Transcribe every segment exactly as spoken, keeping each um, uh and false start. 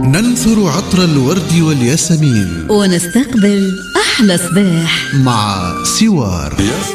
ننثر عطر الورد والياسمين ونستقبل أحلى صباح مع سوار.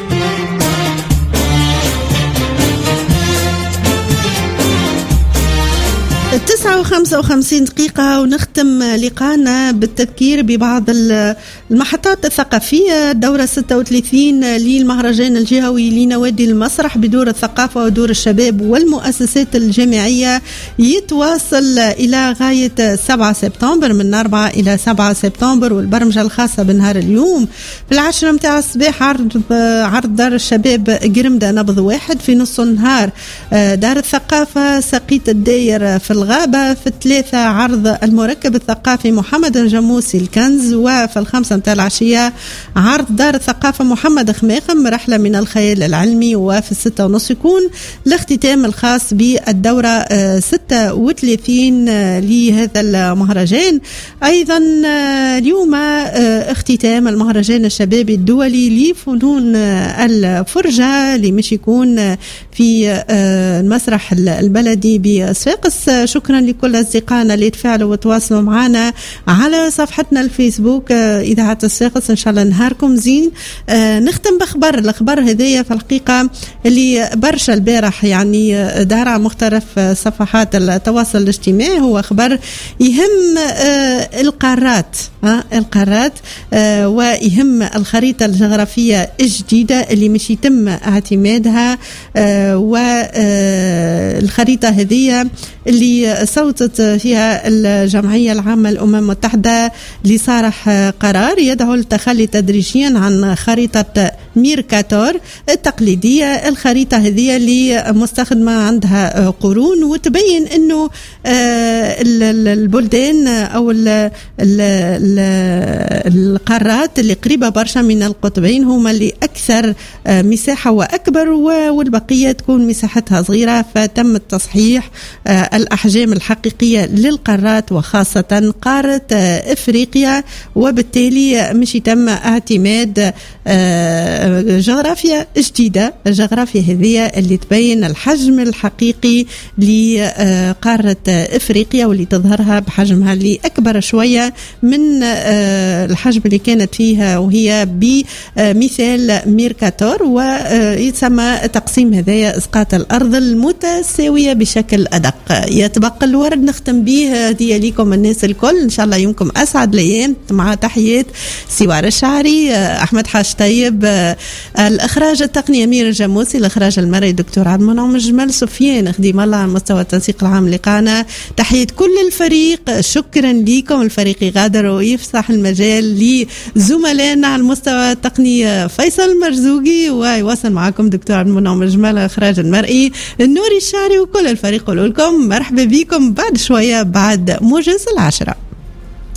التسعة وخمسة وخمسين دقيقة ونختم لقاءنا بالتذكير ببعض المحطات الثقافية. الدورة ستة وثلاثين للمهرجان الجهوي لنوادي المسرح بدور الثقافة ودور الشباب والمؤسسات الجامعية يتواصل إلى غاية سبعة سبتمبر، من أربعة إلى سبعة سبتمبر، والبرمجة الخاصة بنهار اليوم في العشرة متاع الصباح عرض عرض دار الشباب قرمدة نبض واحد، في نص النهار دار الثقافة سقيت الداير في الغابة، في الثلاثة عرض المركب الثقافي محمد الجموسي الكنز، وفي الخمسة متاع العشية عرض دار الثقافة محمد خماخم رحلة من الخيال العلمي، وفي الستة ونص يكون الاختتام الخاص بالدورة ستة وثلاثين لهذا المهرجان. أيضا اليوم اختتام المهرجان الشبابي الدولي لفنون الفرجة اللي مش يكون في المسرح البلدي بصفاقس. شكرا لكل أصدقائنا اللي تفاعلوا وتواصلوا معنا على صفحتنا الفيسبوك إذاعة الصفاقس. إن شاء الله نهاركم زين. آه نختم بأخبار الأخبار هذية في الحقيقة اللي برشا البارح يعني دار على مختلف صفحات التواصل الاجتماعي، هو أخبار يهم آه القارات آه القارات آه ويهم الخريطة الجغرافية الجديدة اللي مش يتم اعتمادها، آه والخريطة هذية اللي صوتت فيها الجمعية العامة للأمم المتحدة لصالح قرار يدعو للتخلي تدريجيا عن خريطة ميركاتور التقليدية. الخريطة هذه اللي مستخدمة عندها قرون، وتبين أنه البلدان أو القارات اللي قريبة برشا من القطبين هما اللي أكثر مساحة وأكبر، والبقية تكون مساحتها صغيرة، فتم التصحيح الأحجام الحقيقية للقارات وخاصة قارة إفريقيا، وبالتالي مش يتم اعتماد جغرافيا جديدة. الجغرافيا هذه اللي تبين الحجم الحقيقي لقارة إفريقيا واللي تظهرها بحجمها اللي أكبر شوية من الحجم اللي كانت فيها وهي بمثال ميركاتور، ويتسمى تقسيم هذايا إسقاط الأرض المتساوية بشكل أدق. يتبقى الورد نختم به هدية لكم الناس الكل. إن شاء الله يومكم أسعد الأيام، مع تحيات سوار الشعري، أحمد حاج طيب، الإخراج التقني أمير الجموسي، الإخراج المرئي دكتور عبد المنعم جمال سفيان، خديم الله على مستوى التنسيق العام لقانا. تحية كل الفريق، شكرا لكم. الفريق يغادر ويفسح المجال لزملائنا على المستوى التقني فيصل المرزوقي، ويواصل معكم دكتور عبد المنعم جمال الإخراج المرئي النوري الشعري، وكل الفريق يقول لكم مرحبا بكم بعد شوية بعد موجز العشرة.